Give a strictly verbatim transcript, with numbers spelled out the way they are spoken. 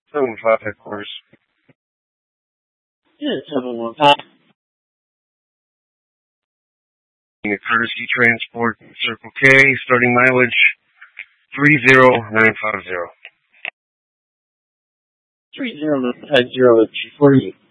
seven five headquarters. Yeah, seven one five. A courtesy transport, Circle K, starting mileage three zero nine five zero. three zero nine five zero is for you.